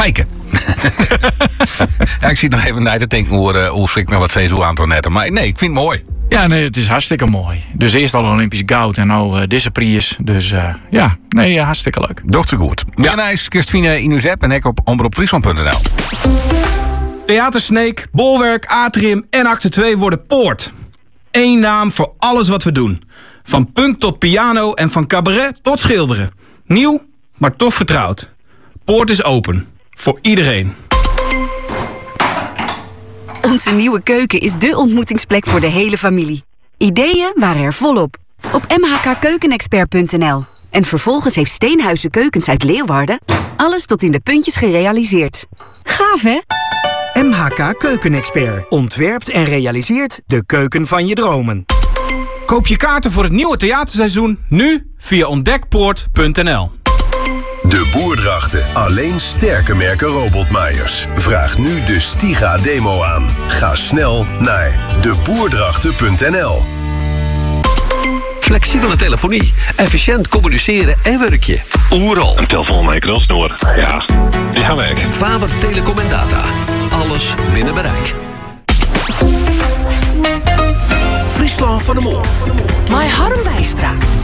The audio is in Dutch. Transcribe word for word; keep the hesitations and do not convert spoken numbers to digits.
Kijken. Ja, ik zie nog even naar te denken hoe, uh, hoe ik nog wat zeezoe aan toe netten. Maar nee, ik vind het mooi. Ja, nee, het is hartstikke mooi. Dus eerst al Olympisch goud en nu uh, deze prijs. Dus uh, ja, nee, hartstikke leuk. Docht zo goed. Ja. Meer reis, Christine in uw app en ik op omroep friesland punt n l. Theatersneek, Bolwerk, Atrium en Acte twee worden Poort. Eén naam voor alles wat we doen. Van punk tot piano en van cabaret tot schilderen. Nieuw, maar toch vertrouwd. Poort is open. Voor iedereen. Onze nieuwe keuken is dé ontmoetingsplek voor de hele familie. Ideeën waren er volop. Op m h k keukenexpert punt n l. En vervolgens heeft Steenhuizen Keukens uit Leeuwarden alles tot in de puntjes gerealiseerd. Gaaf, hè? M H K Keukenexpert ontwerpt en realiseert de keuken van je dromen. Koop je kaarten voor het nieuwe theaterseizoen nu via ontdekpoort punt n l. De Boerdrachten. Alleen sterke merken robotmaaiers. Vraag nu de Stiga demo aan. Ga snel naar de boerdrachten punt n l. Flexibele telefonie, efficiënt communiceren en werkje. Oeral. Een telefoon met een knopsnoer. Ja, die gaan werken. Faber Telecom en Data. Alles binnen bereik. Friesland van de Mol. My Harm Wijstra.